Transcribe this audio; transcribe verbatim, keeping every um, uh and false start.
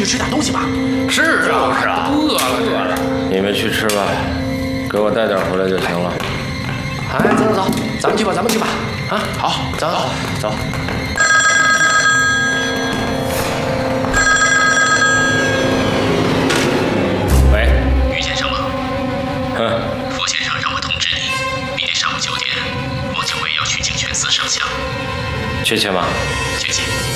去吃点东西吧。 是啊，是啊， 饿了这了。 你们去吃吧，给我带点回来就行了。 哎，走走走，咱们去吧，咱们去吧。啊，好，走走走。喂， 于先生吗？ 哼， 傅先生让我通知你，明天上午九点，王九伟要去静泉寺上香。 确切吗？ 确切。